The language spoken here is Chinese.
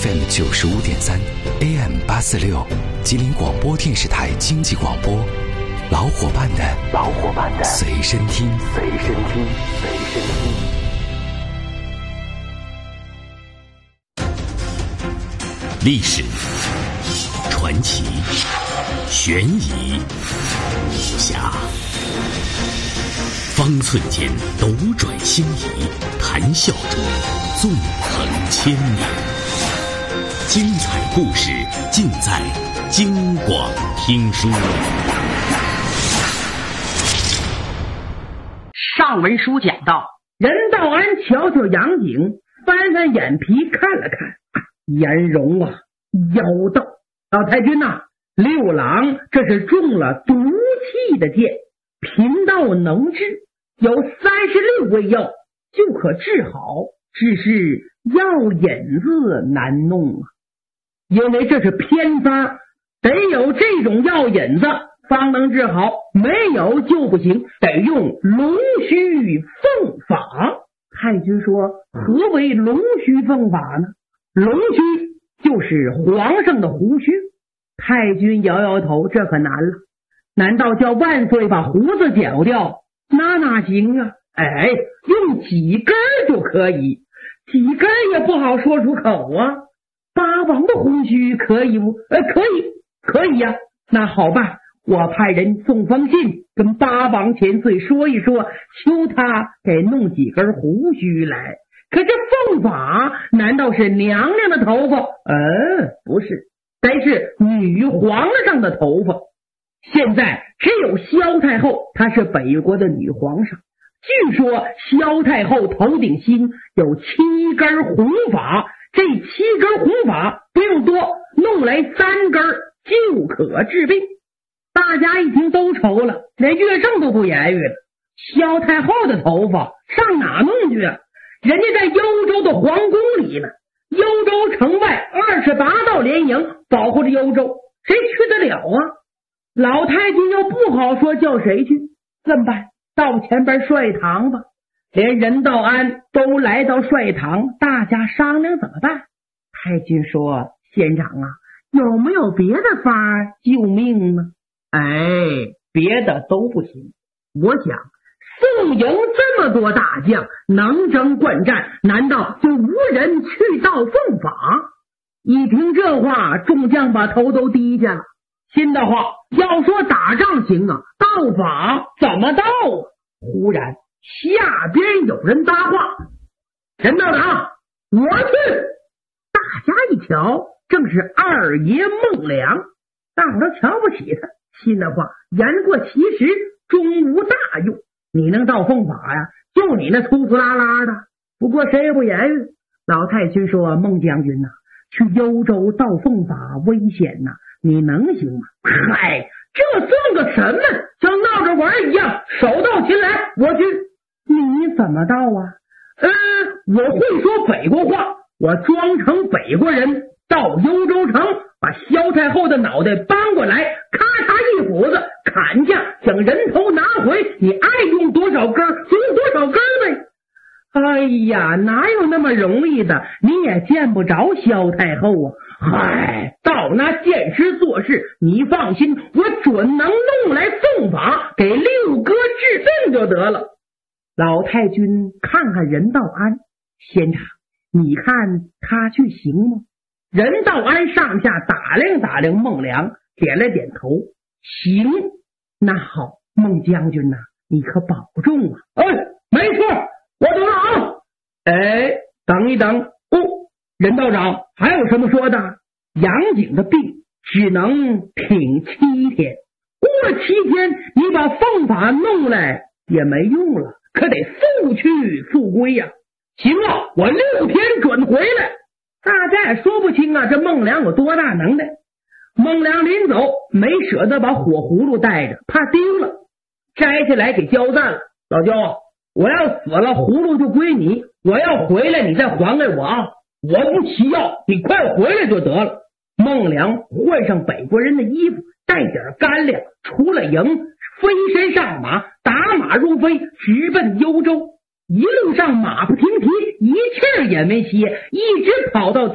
FM 95.3 AM 846，吉林广播电视台经济广播，老伙伴的随身听。历史、传奇、悬疑、武侠，方寸间斗转星移，谈笑中纵横千年。精彩故事尽在京广听书。 上文书讲到，任道安瞧瞧杨景，翻翻眼皮看了看，颜容啊，妖道。老太君呐，六郎这是中了毒气的箭，贫道能治，有36味药就可治好，只是药引子难弄啊。因为这是偏方，得有这种药引子方能治好，没有就不行，得用龙须凤法。太君说，何为龙须凤法呢？龙须就是皇上的胡须。太君摇摇头，这可难了，难道叫万岁把胡子剪掉？那哪行啊？用几根就可以，几根也不好说出口啊。八王的胡须可以不？可以呀。那好吧，我派人送封信跟八王千岁说一说，求他给弄几根胡须来。可这凤法难道是娘娘的头发？不是，得是女皇上的头发。现在只有萧太后，她是北国的女皇上。据说萧太后头顶心有7根红发，这7根红发不用多，弄来3根就可治病。大家一听都愁了，连乐正都不言语了。萧太后的头发上哪弄去啊？人家在幽州的皇宫里呢，幽州城外28道联营保护着幽州，谁去得了啊？老太君又不好说叫谁去，怎么办？到前边帅堂吧。连任道安都来到帅堂，大家商量怎么办。太君说，县长啊，有没有别的法救命呢？别的都不行。我想宋营这么多大将，能征惯战，难道就无人去盗凤法？一听这话，众将把头都低下了。新的话，要说打仗行啊，盗法怎么盗啊？忽然下边有人搭话，任道长，我去。大家一瞧，正是二爷孟良。大伙都瞧不起他，新的话，言过其实，终无大用。你能盗凤法呀？就你那粗粗拉拉的。不过谁也不言语。老太君说，孟将军呐，去幽州盗凤法危险呐，你能行吗？这算个什么？像闹着玩一样，手到擒来。我去。你怎么盗啊？我会说北国话，我装成北国人，到幽州城，把萧太后的脑袋搬过来，咔嚓一斧子砍下，将人头拿回，你爱用多少根就用多少根呗。哪有那么容易的？你也见不着萧太后啊。到那剑师做事，你放心，我准能弄来凤法，给六哥治病就得了。老太君看看任道安，县长，你看他去行吗？任道安上下打量打量孟良，点了点头，行。那好，孟将军呐，你可保重啊。没错，我懂了啊。等一等，任道长还有什么说的？杨景的病只能挺7天，过了7天，你把凤法弄来也没用了，可得速去速归呀。行了，我6天准回来。大家也说不清啊，这孟良有多大能耐。孟良临走没舍得把火葫芦带着，怕丢了，摘下来给交赞了。老焦啊，我要死了，葫芦就归你，我要回来你再还给我啊。我不骑药，你快回来就得了。孟良换上北国人的衣服，带点干粮，出了营，飞身上马，打马如飞，直奔幽州。一路上马不停蹄，一气儿也没歇，一直跑到